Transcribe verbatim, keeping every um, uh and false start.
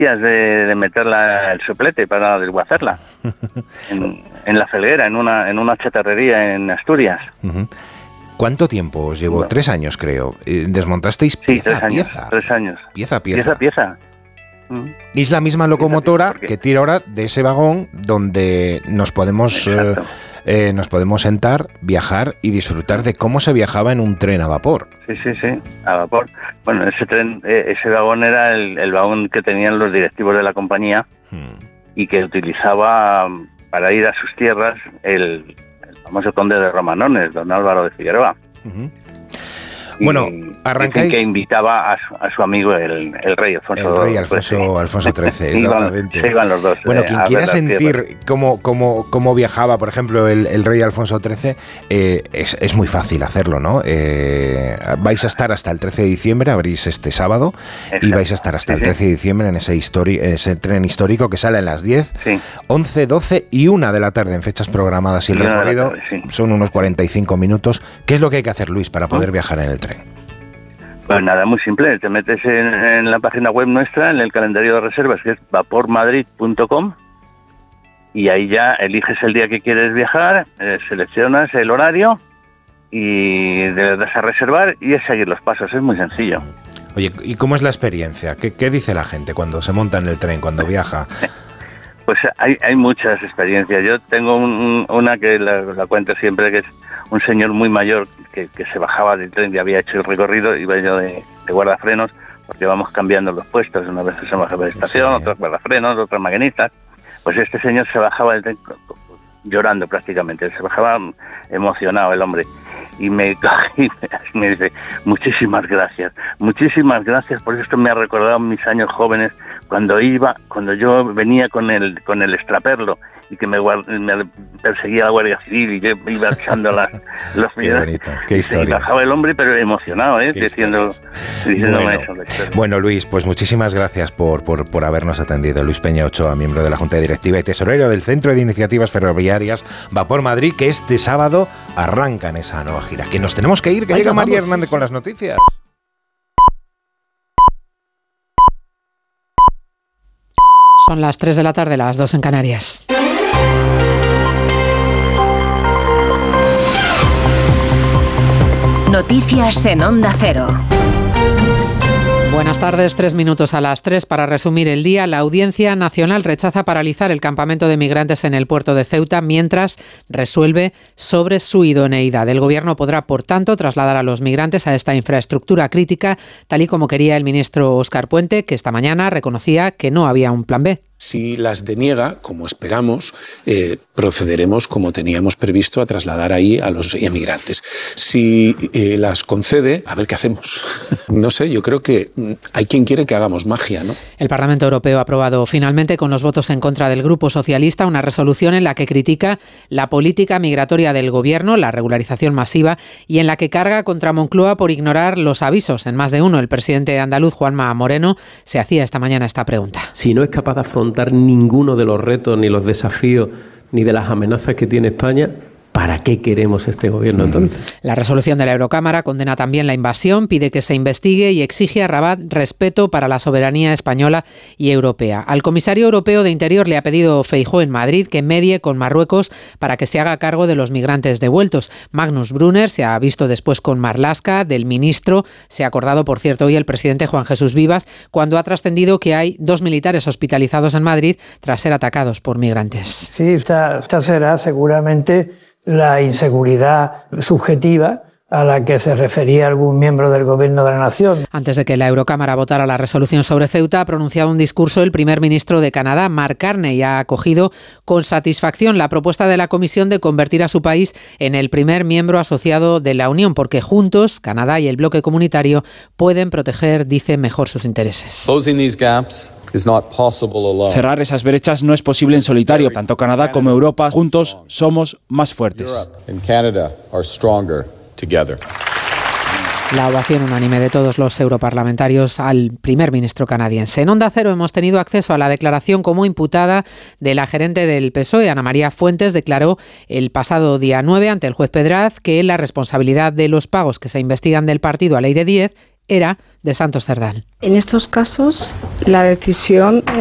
días de, de meterla el soplete para desguazarla en, en la Felguera, en una en una chatarrería en Asturias. Uh-huh. ¿Cuánto tiempo os llevó? No. Tres años, creo. ¿Desmontasteis sí, pieza tres a años, pieza? Tres años. Pieza a pieza. Pieza a pieza. Y es la misma locomotora que tira ahora de ese vagón donde nos podemos eh, eh, nos podemos sentar, viajar y disfrutar de cómo se viajaba en un tren a vapor. Sí, sí, sí, a vapor. Bueno, ese tren, eh, ese vagón era el, el vagón que tenían los directivos de la compañía hmm. y que utilizaba para ir a sus tierras el, el famoso conde de Romanones, don Álvaro de Figueroa. Uh-huh. Bueno, arrancáis... que invitaba a su, a su amigo el, el rey Alfonso El rey Alfonso, pues, Alfonso trece, exactamente. Iban, se iban los dos. Bueno, eh, quien quiera sentir cómo, cómo, cómo viajaba, por ejemplo, el, el rey Alfonso trece, eh, es, es muy fácil hacerlo, ¿no? Eh, vais a estar hasta el trece de diciembre, abrís este sábado, exacto, y vais a estar hasta sí, el trece de diciembre en ese, histori- ese tren histórico que sale a las diez, sí. once, doce y una de la tarde en fechas programadas, y el recorrido tarde, sí. son unos cuarenta y cinco minutos. ¿Qué es lo que hay que hacer, Luis, para poder ¿Mm? viajar en el tren? Pues nada, muy simple. Te metes en, en la página web nuestra, en el calendario de reservas, que es vapor madrid punto com, y ahí ya eliges el día que quieres viajar, eh, seleccionas el horario y le das a reservar y es seguir los pasos. Es muy sencillo. Oye, ¿y cómo es la experiencia? ¿Qué, qué dice la gente cuando se monta en el tren, cuando viaja? Pues hay, hay muchas experiencias. Yo tengo un, una que la, la cuento siempre, que es un señor muy mayor que, que se bajaba del tren y había hecho el recorrido, iba yo de, de guardafrenos, porque vamos cambiando los puestos, una vez se bajaba de estación, sí. otros guardafrenos, otros maquinistas. Pues este señor se bajaba del tren llorando prácticamente, se bajaba emocionado el hombre. Y me, y me dice, muchísimas gracias, muchísimas gracias, por esto me ha recordado mis años jóvenes, cuando iba, cuando yo venía con el con el extraperlo y que me, me perseguía la Guardia Civil y yo iba echando las, los qué bonito, qué historia. Y bajaba el hombre, pero emocionado, ¿eh? Diciendo, diciéndome bueno, eso. Bueno, Luis, pues muchísimas gracias por, por, por habernos atendido. Luis Peña Ochoa, miembro de la Junta Directiva y tesorero del Centro de Iniciativas Ferroviarias Vapor Madrid, que este sábado arrancan esa nueva gira. Que nos tenemos que ir, que Ay, llega María Hernández con las noticias. Son las tres de la tarde, las dos en Canarias. Noticias en Onda Cero. Buenas tardes, tres minutos a las tres. Para resumir el día, la Audiencia Nacional rechaza paralizar el campamento de migrantes en el puerto de Ceuta mientras resuelve sobre su idoneidad. El Gobierno podrá, por tanto, trasladar a los migrantes a esta infraestructura crítica, tal y como quería el ministro Óscar Puente, que esta mañana reconocía que no había un plan B. Si las deniega, como esperamos, eh, procederemos como teníamos previsto a trasladar ahí a los emigrantes. Si eh, las concede, a ver qué hacemos. No sé, yo creo que hay quien quiere que hagamos magia, ¿no? El Parlamento Europeo ha aprobado finalmente, con los votos en contra del Grupo Socialista, una resolución en la que critica la política migratoria del Gobierno, la regularización masiva, y en la que carga contra Moncloa por ignorar los avisos. En más de uno, el presidente andaluz, Juanma Moreno, se hacía esta mañana esta pregunta. Si no es capaz de afrontar ninguno de los retos, ni los desafíos, ni de las amenazas que tiene España, ¿para qué queremos este gobierno entonces? La resolución de la Eurocámara condena también la invasión, pide que se investigue y exige a Rabat respeto para la soberanía española y europea. Al comisario europeo de Interior le ha pedido Feijóo en Madrid que medie con Marruecos para que se haga cargo de los migrantes devueltos. Magnus Brunner se ha visto después con Marlaska. Del ministro se ha acordado, por cierto, hoy el presidente Juan Jesús Vivas, cuando ha trascendido que hay dos militares hospitalizados en Madrid tras ser atacados por migrantes. Sí, esta, esta será seguramente la inseguridad subjetiva a la que se refería algún miembro del Gobierno de la Nación. Antes de que la Eurocámara votara la resolución sobre Ceuta, ha pronunciado un discurso el primer ministro de Canadá, Mark Carney, y ha acogido con satisfacción la propuesta de la Comisión de convertir a su país en el primer miembro asociado de la Unión, porque juntos, Canadá y el bloque comunitario, pueden proteger, dice, mejor sus intereses. Cerrar esas brechas no es posible en solitario. Tanto Canadá como Europa, juntos, somos más fuertes. La ovación unánime de todos los europarlamentarios al primer ministro canadiense. En Onda Cero hemos tenido acceso a la declaración como imputada de la gerente del P S O E, Ana María Fuentes. Declaró el pasado día nueve ante el juez Pedraz que la responsabilidad de los pagos que se investigan del partido al Aire diez era de Santos Cerdán. En estos casos, la decisión